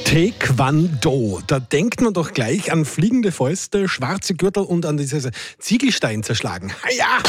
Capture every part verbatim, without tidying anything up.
Taekwondo, da denkt man doch gleich an fliegende Fäuste, schwarze Gürtel und an dieses Ziegelstein zerschlagen. Ja!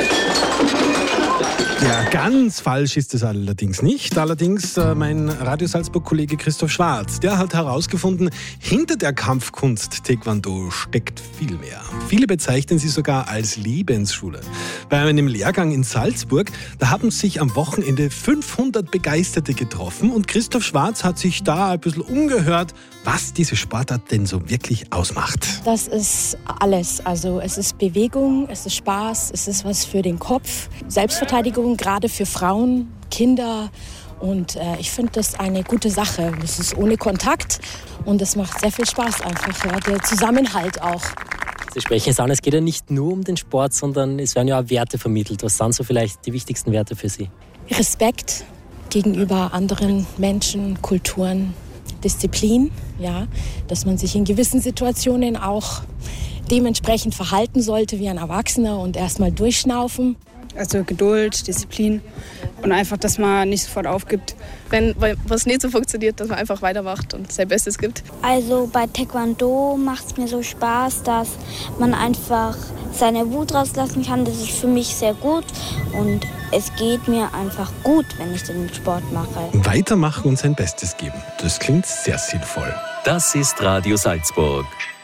Ja, ganz falsch ist es allerdings nicht. Allerdings äh, mein Radio Salzburg-Kollege Christoph Schwarz, der hat herausgefunden, hinter der Kampfkunst Taekwondo steckt viel mehr. Viele bezeichnen sie sogar als Lebensschule. Bei einem Lehrgang in Salzburg, da haben sich am Wochenende fünfhundert Begeisterte getroffen und Christoph Schwarz hat sich da ein bisschen umgehört, was diese Sportart denn so wirklich ausmacht. Das ist alles. Also es ist Bewegung, es ist Spaß, es ist was für den Kopf. Selbstverteidigung, gerade für Frauen, Kinder. Und äh, ich finde das eine gute Sache. Es ist ohne Kontakt und es macht sehr viel Spaß einfach. Ja, der Zusammenhalt auch. Sie sprechen es an, es geht ja nicht nur um den Sport, sondern es werden ja auch Werte vermittelt. Was sind so vielleicht die wichtigsten Werte für Sie? Respekt gegenüber anderen Menschen, Kulturen, Disziplin, ja, dass man sich in gewissen Situationen auch dementsprechend verhalten sollte wie ein Erwachsener und erstmal durchschnaufen. Also Geduld, Disziplin und einfach, dass man nicht sofort aufgibt. Wenn was nicht so funktioniert, dass man einfach weitermacht und sein Bestes gibt. Also bei Taekwondo macht es mir so Spaß, dass man einfach seine Wut rauslassen kann. Das ist für mich sehr gut und es geht mir einfach gut, wenn ich den Sport mache. Weitermachen und sein Bestes geben, das klingt sehr sinnvoll. Das ist Radio Salzburg.